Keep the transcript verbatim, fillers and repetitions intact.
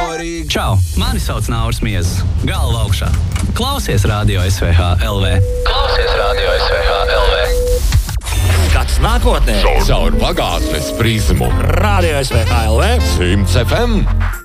Porīgi. Čau, mani sauc Nauris Miezis. Galva augšā. Klausies Radio S V H L V. Klausies Radio S V H L V. Skats nākotnē. Caur pagātnes prizmu. Radio S V H L V. Simts F M.